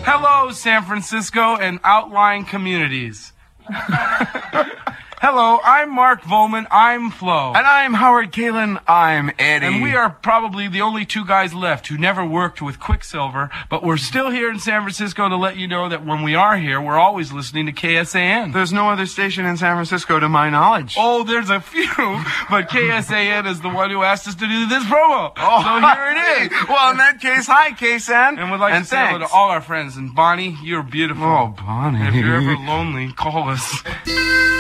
Hello, San Francisco and outlying communities. Hello, I'm Mark Volman, I'm Flo. And I'm Howard Kalin, I'm Eddie. And we are probably the only two guys left who never worked with Quicksilver, but we're still here in San Francisco to let you know that when we are here, we're always listening to KSAN. There's no other station in San Francisco to my knowledge. Oh, there's a few, but KSAN is the one who asked us to do this promo. Oh, so here it is. Well, in that case, hi, KSAN. And we'd like to say hello to all our friends. And Bonnie, you're beautiful. Oh, Bonnie. And if you're ever lonely, call us.